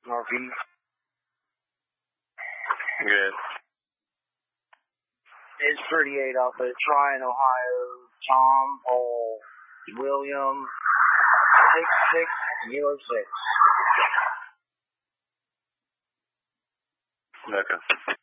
northeast. Good. It's 38 out there. Tryon, Ohio. Tom, Paul, William, 6606. Okay.